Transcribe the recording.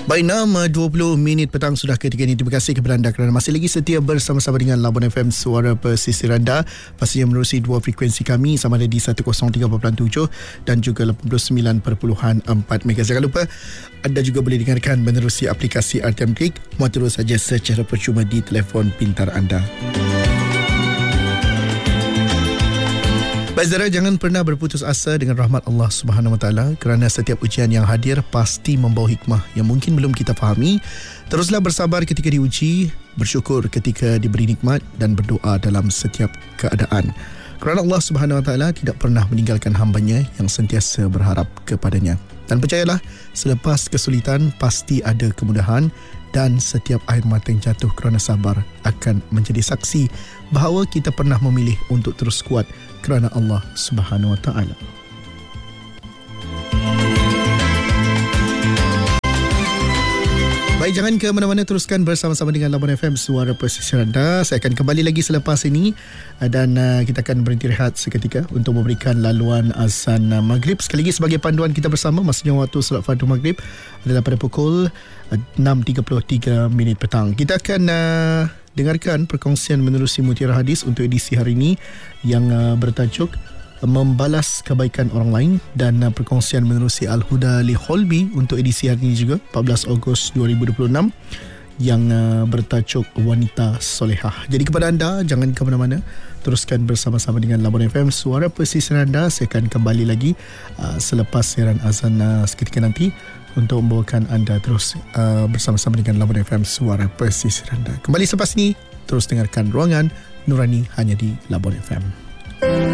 Baik, 6.20 minit petang sudah ketika ini. Terima kasih kepada anda kerana masih lagi setia bersama-sama dengan Labuan FM Suara Pesisir anda. Pastinya menerusi dua frekuensi kami sama ada di 103.7 dan juga 89.4 MHz. Jangan lupa anda juga boleh dengarkan menerusi aplikasi RTM Klik. Muat terus saja secara percuma di telefon pintar anda. Baik saudara, jangan pernah berputus asa dengan rahmat Allah Subhanahu Wa Taala kerana setiap ujian yang hadir pasti membawa hikmah yang mungkin belum kita fahami. Teruslah bersabar ketika diuji, bersyukur ketika diberi nikmat dan berdoa dalam setiap keadaan. Kerana Allah Subhanahu Wa Taala tidak pernah meninggalkan hamba-Nya yang sentiasa berharap kepadanya. Dan percayalah, selepas kesulitan pasti ada kemudahan dan setiap air mata yang jatuh kerana sabar akan menjadi saksi bahawa kita pernah memilih untuk terus kuat kerana Allah Subhanahu Wa Taala. Baik, jangan ke mana-mana, teruskan bersama-sama dengan Labuan FM Suara Pesisir anda. Saya akan kembali lagi selepas ini dan kita akan berhenti rehat seketika untuk memberikan laluan azan maghrib. Sekali lagi sebagai panduan kita bersama, masanya waktu solat fardu maghrib adalah pada pukul 6.33 minit petang. Kita akan dengarkan perkongsian menerusi Mutiara Hadis untuk edisi hari ini yang bertajuk Membalas Kebaikan Orang Lain, dan perkongsian menerusi Al-Huda li Holbi untuk edisi hari ini juga 14 Ogos 2026 yang bertajuk Wanita Solehah. Jadi kepada anda, jangan ke mana-mana, teruskan bersama-sama dengan Labuan FM Suara Pesisir anda. Saya akan kembali lagi selepas siaran azan seketika nanti untuk membawakan anda terus bersama-sama dengan Labuan FM Suara Pesisir anda. Kembali selepas ini, terus dengarkan Ruangan Nurani hanya di Labuan FM.